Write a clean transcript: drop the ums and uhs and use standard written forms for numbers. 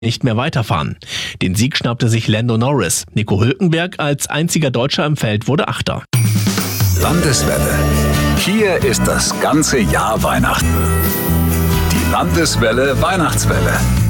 nicht mehr weiterfahren. Den Sieg schnappte sich Lando Norris. Nico Hülkenberg als einziger Deutscher im Feld wurde Achter. Landeswelle. Hier ist das ganze Jahr Weihnachten. Die Landeswelle Weihnachtswelle.